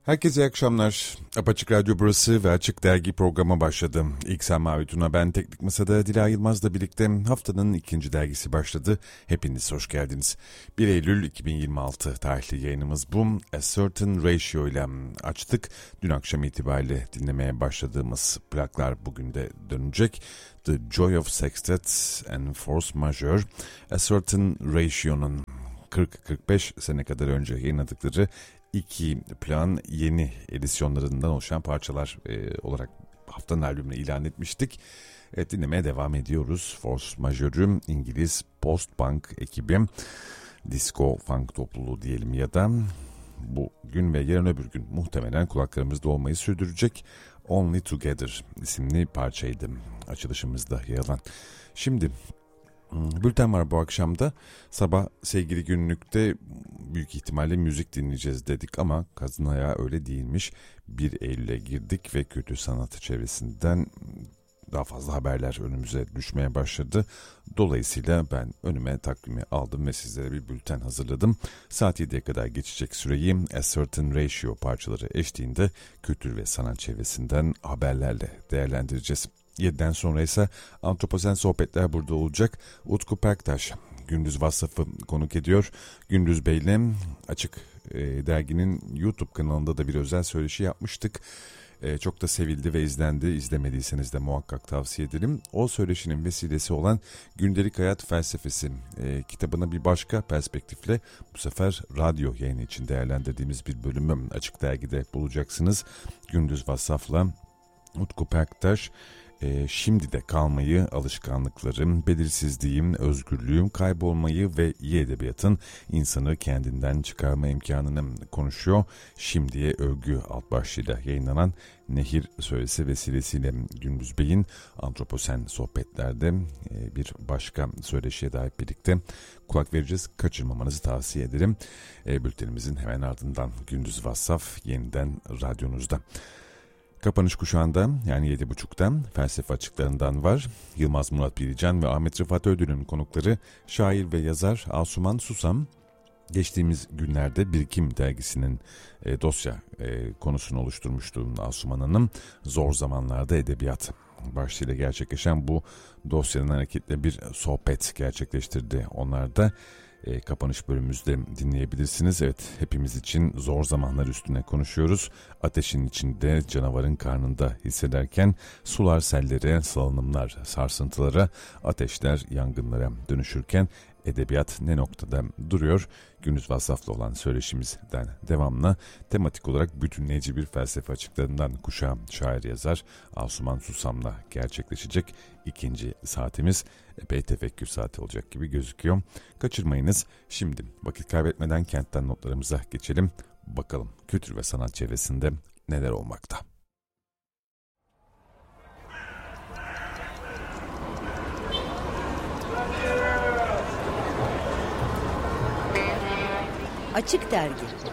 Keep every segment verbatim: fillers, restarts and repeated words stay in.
Herkese iyi akşamlar. Apaçık Radyo burası ve Açık Dergi programa başladı. İlk sen Mavi Tuna, ben Teknik Masa'da Dila Yılmaz'la birlikte haftanın ikinci dergisi başladı. Hepiniz hoş geldiniz. bir Eylül iki bin yirmi altı tarihli yayınımız bu. A Certain Ratio ile açtık. Dün akşam itibariyle dinlemeye başladığımız plaklar bugün de dönecek. The Joy of Sextet and Force Majeure, A Certain Ratio'nun kırk kırk beş sene kadar önce yayınladıkları İki plan yeni edisyonlarından oluşan parçalar e, olarak haftanın albümünü ilan etmiştik. Evet, dinlemeye devam ediyoruz. Force Majeure'ü İngiliz post-punk ekibi, disco funk topluluğu diyelim ya da bugün ve yarın öbür gün muhtemelen kulaklarımızda olmayı sürdürecek Only Together isimli parçaydı açılışımızda yer alan. Şimdi bülten var bu akşamda. Sabah sevgili günlükte büyük ihtimalle müzik dinleyeceğiz dedik ama kazın ayağı öyle değilmiş. bir Eylül'e girdik ve kötü sanat çevresinden daha fazla haberler önümüze düşmeye başladı. Dolayısıyla ben önüme takvimi aldım ve sizlere bir bülten hazırladım. Saat yediye kadar geçecek süreyi A Certain Ratio parçaları eşliğinde kültür ve sanat çevresinden haberlerle değerlendireceğiz. yediden sonra ise Antroposen Sohbetler burada olacak. Utku Perktaş Gündüz Vassaf'ı konuk ediyor. Gündüz Bey'le Açık e, Dergi'nin YouTube kanalında da bir özel söyleşi yapmıştık. E, çok da sevildi ve izlendi. İzlemediyseniz de muhakkak tavsiye edelim. O söyleşinin vesilesi olan Gündelik Hayat Felsefesi e, kitabını bir başka perspektifle, bu sefer radyo yayını için değerlendirdiğimiz bir bölümü Açık Dergi'de bulacaksınız. Gündüz Vassaf'la Utku Perktaş, E, şimdi de kalmayı, alışkanlıkların, belirsizliğin, özgürlüğün kaybolmayı ve iyi edebiyatın insanı kendinden çıkarma imkanını konuşuyor. Şimdiye övgü alt başlığıyla yayınlanan Nehir Söylesi vesilesiyle Gündüz Bey'in Antroposen Sohbetler'de e, bir başka söyleşiye dair birlikte kulak vereceğiz. Kaçırmamanızı tavsiye ederim. E, bültenimizin hemen ardından Gündüz Vassaf yeniden radyonuzda. Kapanış kuşağında, yani yedi buçuktan felsefe açıklarından var. Yılmaz Murat Birican ve Ahmet Rıfat Ödül'ün konukları şair ve yazar Asuman Susam, geçtiğimiz günlerde Birikim dergisinin e, dosya e, konusunu oluşturmuştu Asuman Hanım. Zor zamanlarda edebiyat başlığıyla gerçekleşen bu dosyanın hareketle bir sohbet gerçekleştirdi. Onlar da E, kapanış bölümümüzde dinleyebilirsiniz. Evet, hepimiz için zor zamanlar üstüne konuşuyoruz. Ateşin içinde, canavarın karnında hissederken sular sellere, salınımlar sarsıntılara, ateşler yangınlara dönüşürken edebiyat ne noktada duruyor? Gündüz Vassaf'la olan söyleşimizden devamlı tematik olarak bütünleyici bir felsefe açıklarından kuşağım şair yazar Asuman Susam'la gerçekleşecek ikinci saatimiz epey tefekkür saati olacak gibi gözüküyor. Kaçırmayınız. Şimdi vakit kaybetmeden kentten notlarımıza geçelim. Bakalım kültür ve sanat çevresinde neler olmakta. Açık Dergi.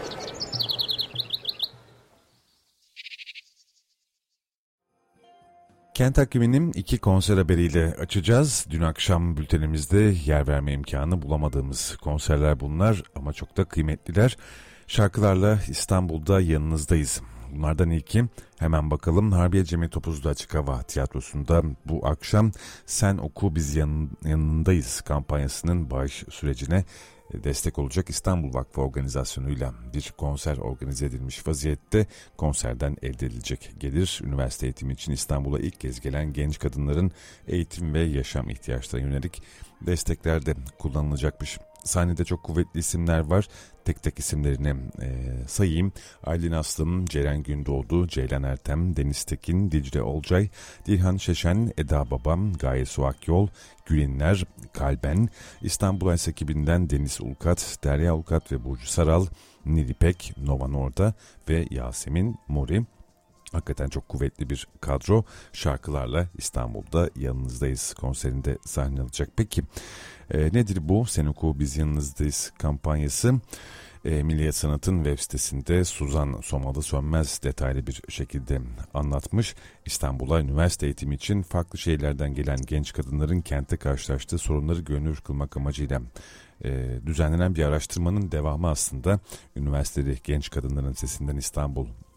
Kent takviminin iki konser haberiyle açacağız. Dün akşam bültenimizde yer verme imkanı bulamadığımız konserler bunlar ama çok da kıymetliler. Şarkılarla İstanbul'da yanınızdayız. Bunlardan ilki, hemen bakalım, Harbiye Cemil Topuzlu Açık Hava Tiyatrosu'nda bu akşam Sen Oku Biz Yan, Yanındayız kampanyasının bağış sürecine destek olacak İstanbul Vakfı organizasyonuyla bir konser organize edilmiş vaziyette. Konserden elde edilecek gelir, üniversite eğitimi için İstanbul'a ilk kez gelen genç kadınların eğitim ve yaşam ihtiyaçlarına yönelik desteklerde kullanılacakmış. Sahnede çok kuvvetli isimler var. Tek tek isimlerini e, sayayım. Aylin Aslım, Ceren Gündoğdu, Ceylan Ertem, Deniz Tekin, Dicle Olcay, Dilhan Şeşen, Eda Babam, Gaye Su Akyol, Gülinler, Kalben, İstanbul Ays ekibinden Deniz Ulkat, Derya Ulkat ve Burcu Saral, Nilipek, Nova Norda ve Yasemin Mori. Hakikaten çok kuvvetli bir kadro. Şarkılarla İstanbul'da yanınızdayız konserinde sahne alacak. Peki e, nedir bu Sen Oku Biz Yanınızdayız kampanyası? E, Milliyet Sanat'ın web sitesinde Suzan Somalı Sönmez detaylı bir şekilde anlatmış. İstanbul'a üniversite eğitimi için farklı şehirlerden gelen genç kadınların kente karşılaştığı sorunları görünür kılmak amacıyla e, düzenlenen bir araştırmanın devamı aslında. Üniversiteli genç kadınların sesinden İstanbul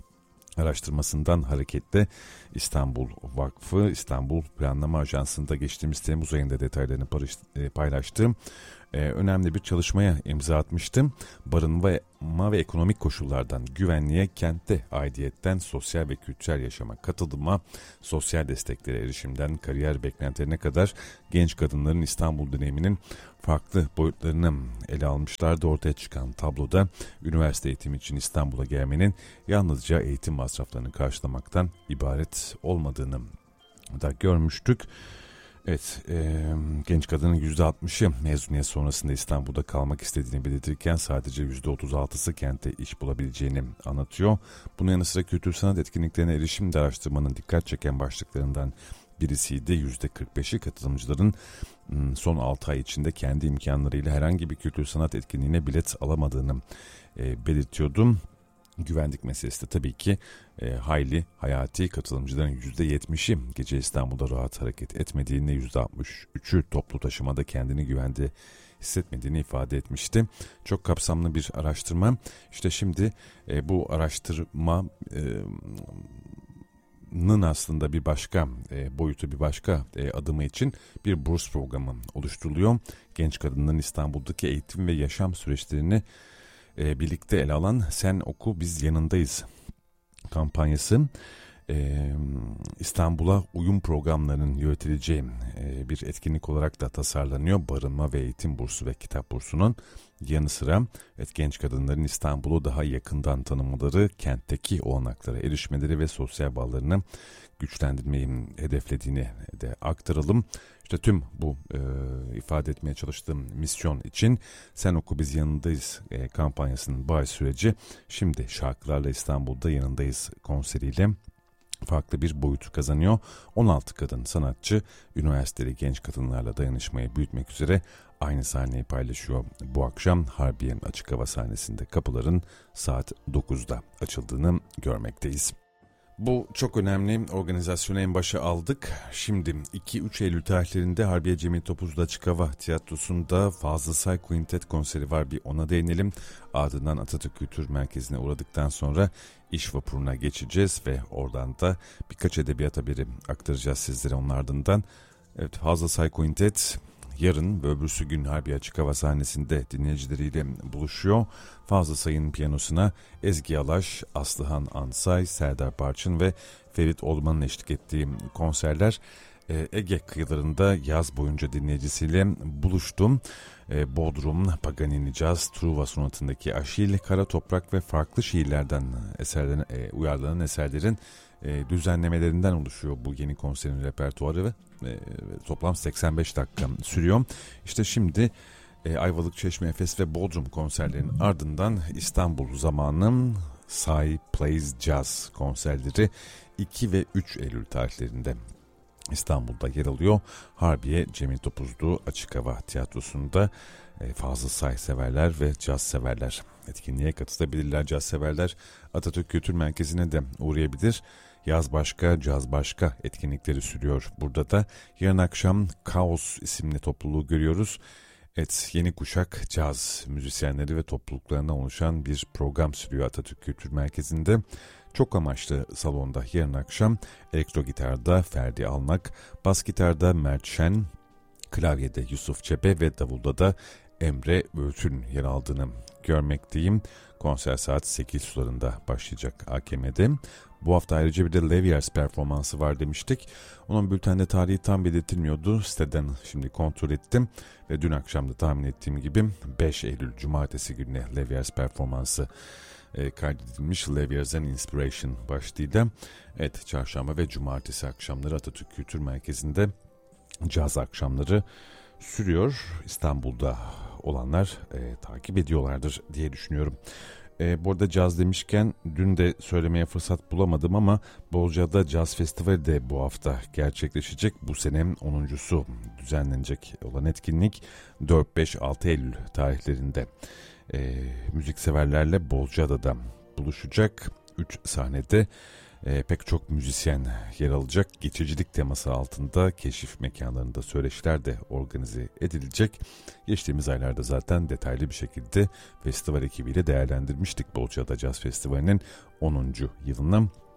araştırmasından hareketle İstanbul Vakfı, İstanbul Planlama Ajansı'nda geçtiğimiz Temmuz ayında detaylarını paylaştığım e, önemli bir çalışmaya imza atmıştım. Barınma ve ekonomik koşullardan güvenliğe, kentte aidiyetten sosyal ve kültürel yaşama katılıma, sosyal desteklere erişimden kariyer beklentilerine kadar genç kadınların İstanbul deneyiminin farklı boyutlarını ele almışlardı. Ortaya çıkan tabloda üniversite eğitimi için İstanbul'a gelmenin yalnızca eğitim masraflarını karşılamaktan ibaret olmadığını da görmüştük. Evet, e, genç kadının yüzde altmışı mezuniyet sonrasında İstanbul'da kalmak istediğini belirtirken sadece yüzde otuz altısı kentte iş bulabileceğini anlatıyor. Bunun yanı sıra kültür sanat etkinliklerine erişim de araştırmanın dikkat çeken başlıklarından birisiydi. yüzde kırk beşi katılımcıların son altı ay içinde kendi imkanlarıyla herhangi bir kültür sanat etkinliğine bilet alamadığını e, belirtiyordum. Güvenlik meselesi de tabii ki e, hayli hayati. Katılımcıların yüzde yetmişi gece İstanbul'da rahat hareket etmediğini, yüzde altmış üçü toplu taşımada kendini güvende hissetmediğini ifade etmişti. Çok kapsamlı bir araştırma. İşte şimdi e, bu araştırma e, nın aslında bir başka e, boyutu, bir başka e, adımı için bir burs programı oluşturuluyor. Genç kadınların İstanbul'daki eğitim ve yaşam süreçlerini e, birlikte ele alan Sen Oku Biz Yanındayız kampanyası e, İstanbul'a uyum programlarının yönetileceği e, bir etkinlik olarak da tasarlanıyor. Barınma ve eğitim bursu ve kitap bursunun yanı sıra evet, genç kadınların İstanbul'u daha yakından tanımaları, kentteki olanaklara erişmeleri ve sosyal bağlarını güçlendirmeyi hedeflediğini de aktaralım. İşte tüm bu e, ifade etmeye çalıştığım misyon için Sen Oku Biz Yanındayız e, kampanyasının baş süreci şimdi Şarkılarla İstanbul'da Yanındayız konseriyle farklı bir boyut kazanıyor. on altı kadın sanatçı üniversiteli genç kadınlarla dayanışmayı büyütmek üzere aynı sahneyi paylaşıyor. Bu akşam Harbiye Açık Hava sahnesinde kapıların saat dokuzda açıldığını görmekteyiz. Bu çok önemli. Organizasyonu en başa aldık. Şimdi iki üç Eylül tarihlerinde Harbiye Cemil Topuzlu Açık Hava Tiyatrosu'nda Fazıl Say Quintet konseri var. Bir ona değinelim. Ardından Atatürk Kültür Merkezi'ne uğradıktan sonra İş Vapuru'na geçeceğiz ve oradan da birkaç edebiyat haberi aktaracağız sizlere onun ardından. Evet, Fazıl Say Quintet yarın ve öbürsü gün Harbiye Açık Hava sahnesinde dinleyicileriyle buluşuyor. Fazıl Say'ın piyanosuna Ezgi Alaş, Aslıhan Ansay, Serdar Barçın ve Ferit Olman'ın eşlik ettiği konserler Ege kıyılarında yaz boyunca dinleyicisiyle buluştum. Bodrum, Paganini Caz, Truva Sonatı'ndaki Aşil, Kara Toprak ve farklı şiirlerden eserlerin, uyarlanan eserlerin düzenlemelerinden oluşuyor bu yeni konserin repertuarı ve toplam seksen beş dakika sürüyor. İşte şimdi Ayvalık, Çeşme, Efes ve Bodrum konserlerinin ardından İstanbul zamanı Say Plays Jazz konserleri iki ve üç Eylül tarihlerinde İstanbul'da yer alıyor. Harbiye Cemil Topuzlu Açık Hava Tiyatrosu'nda Fazıl Say severler ve caz severler etkinliğe katılabilirler. Caz severler Atatürk Kültür Merkezi'ne de uğrayabilir. Yaz başka, caz başka etkinlikleri sürüyor. Burada da yarın akşam Kaos isimli topluluğu görüyoruz. Evet, yeni kuşak caz müzisyenleri ve topluluklarından oluşan bir program sürüyor Atatürk Kültür Merkezi'nde. Çok amaçlı salonda yarın akşam elektro gitarda Ferdi Alnak, bas gitarda Mert Şen, klavyede Yusuf Çepe ve davulda da Emre Öğüt'ün yer aldığını görmekteyim. Konser saat sekiz sularında başlayacak A K M'de. Bu hafta ayrıca bir de Leviers performansı var demiştik. Onun bültende tarihi tam belirtilmiyordu. Siteden şimdi kontrol ettim ve dün akşam da tahmin ettiğim gibi beş Eylül Cumartesi gününe Leviers performansı e, kaydedilmiş. Leviers and Inspiration başlığıyla. Evet, çarşamba ve cumartesi akşamları Atatürk Kültür Merkezi'nde caz akşamları sürüyor. İstanbul'da olanlar e, takip ediyorlardır diye düşünüyorum. E, bu arada caz demişken dün de söylemeye fırsat bulamadım ama Bozcaada Caz Festivali de bu hafta gerçekleşecek. Bu sene onuncusu düzenlenecek olan etkinlik dört beş altı Eylül tarihlerinde e, müzikseverlerle Bozcaada'da buluşacak. üç sahnede e, pek çok müzisyen yer alacak. Geçicilik teması altında keşif mekanlarında söyleşiler de organize edilecek. Geçtiğimiz aylarda zaten detaylı bir şekilde festival ekibiyle değerlendirmiştik Bozcaada Caz Festivali'nin onuncu yılını.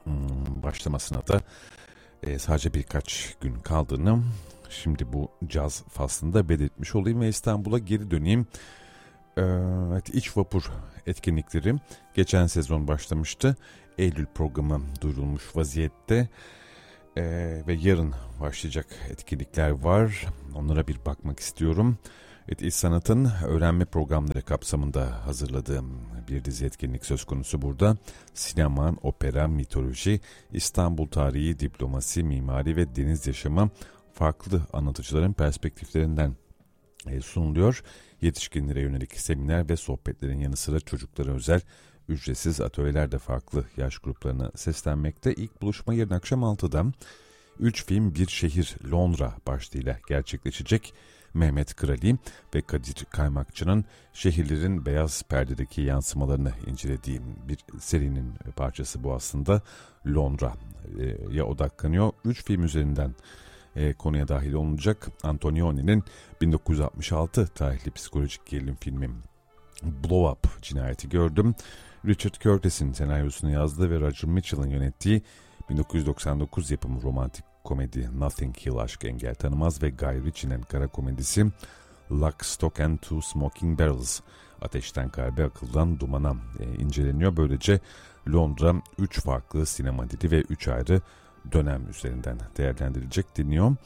hmm, başlamasına da e, sadece birkaç gün kaldığını şimdi bu caz faslında belirtmiş olayım ve İstanbul'a geri döneyim. Evet, İç Vapur etkinlikleri geçen sezon başlamıştı. Eylül programı duyurulmuş vaziyette ee, ve yarın başlayacak etkinlikler var. Onlara bir bakmak istiyorum. Evet, İş Sanat'ın öğrenme programları kapsamında hazırladığım bir dizi etkinlik söz konusu burada. Sinema, opera, mitoloji, İstanbul tarihi, diplomasi, mimari ve deniz yaşamı farklı anlatıcıların perspektiflerinden sunuluyor. Yetişkinlere yönelik seminer ve sohbetlerin yanı sıra çocuklara özel ücretsiz atölyeler de farklı yaş gruplarına seslenmekte. İlk buluşma yarın akşam altıda üç film bir şehir Londra başlığıyla gerçekleşecek. Mehmet Krali ve Kadir Kaymakçı'nın şehirlerin beyaz perdedeki yansımalarını incelediği bir serinin parçası bu aslında. Londra'ya odaklanıyor. Üç film üzerinden E, konuya dahil olunacak. Antonioni'nin bin dokuz yüz altmış altı tarihli psikolojik gerilim filmi Blow Up cinayeti gördüm. Richard Curtis'in senaryosunu yazdığı ve Roger Mitchell'ın yönettiği bin dokuz yüz doksan dokuz yapımı romantik komedi Nothing Hill Aşk Engel Tanımaz ve Guy Ritchie'nin kara komedisi Lock, Stock and Two Smoking Barrels Ateşten Kalbe Akıldan Dumana e, inceleniyor. Böylece Londra üç farklı sinema dili ve üç ayrı dönem üzerinden değerlendirilecek deniyor.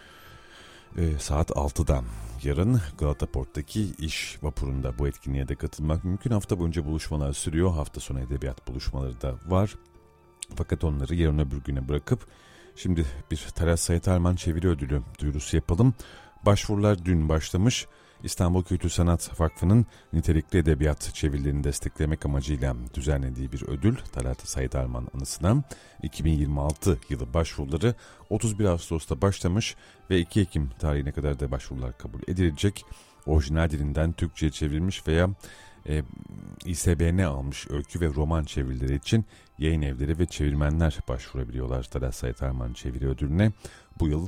E, saat altıda yarın Galata Port'taki İş Vapuru'nda bu etkinliğe de katılmak mümkün. Hafta boyunca buluşmalar sürüyor. Hafta sonu edebiyat buluşmaları da var. Fakat onları yarın öbür güne bırakıp şimdi bir Taras Sait Arman Çeviri Ödülü duyurusu yapalım. Başvurular dün başlamış. İstanbul Kültür Sanat Vakfı'nın nitelikli edebiyat çevirilerini desteklemek amacıyla düzenlediği bir ödül Talat Sait Arman anısına iki bin yirmi altı yılı başvuruları otuz bir Ağustos'ta başlamış ve iki Ekim tarihine kadar da başvurular kabul edilecek. Orijinal dilinden Türkçe'ye çevrilmiş veya e, İ S B N almış öykü ve roman çevirileri için yayın evleri ve çevirmenler başvurabiliyorlar Talat Sait Arman Çeviri Ödülü'ne. Bu yıl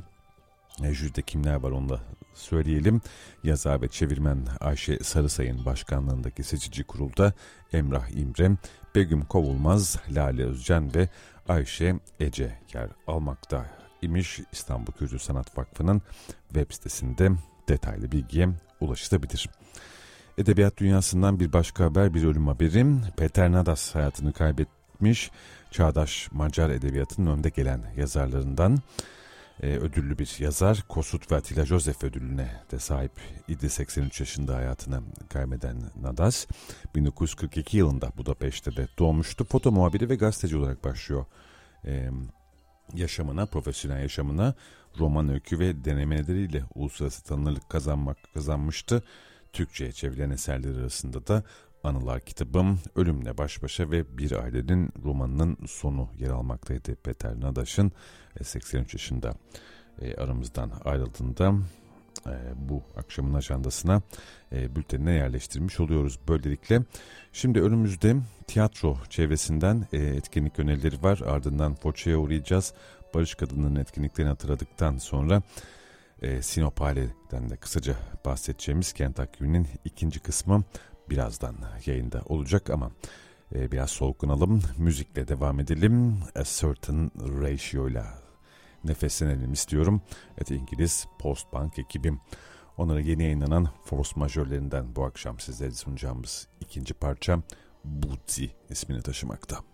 E, jüride kimler var onu da söyleyelim. Yazar ve çevirmen Ayşe Sarısay'ın başkanlığındaki seçici kurulda Emrah İmre, Begüm Kovulmaz, Lale Özcan ve Ayşe Ece yer almakta imiş. İstanbul Kültür Sanat Vakfı'nın web sitesinde detaylı bilgiye ulaşılabilir. Edebiyat dünyasından bir başka haber, bir ölüm haberi. Peter Nadas hayatını kaybetmiş. Çağdaş Macar edebiyatının önde gelen yazarlarından. Ee, ödüllü bir yazar. Kossuth ve Attila Joseph ödülüne de sahip idi. seksen üç yaşında hayatını kaybeden Nadas bin dokuz yüz kırk iki yılında Budapeşte de doğmuştu. Foto muhabiri ve gazeteci olarak başlıyor ee, yaşamına, profesyonel yaşamına. Roman, öykü ve denemeleriyle uluslararası tanınırlık kazanmak kazanmıştı. Türkçe'ye çevrilen eserleri arasında da Anılar kitabım, Ölümle Baş Başa ve Bir Ailenin romanının sonu yer almaktaydı. Peter Nadas'ın seksen üç yaşında e, aramızdan ayrıldığında e, bu akşamın ajandasına e, bültenine yerleştirmiş oluyoruz böylelikle. Şimdi önümüzde tiyatro çevresinden e, etkinlik önerileri var. Ardından Foça'ya uğrayacağız. Barış Kadını'nın etkinliklerini hatırladıktan sonra e, Sinop Hale'den de kısaca bahsedeceğimiz Kent Akgün'ün ikinci kısmı birazdan yayında olacak ama e, biraz soluklanalım. Müzikle devam edelim. A Certain Ratio ile nefeslenelim istiyorum. Evet, İngiliz post-punk ekibim. Onlara yeni yayınlanan Force Majörlerinden bu akşam sizlere sunacağımız ikinci parça Bootsy ismini taşımakta.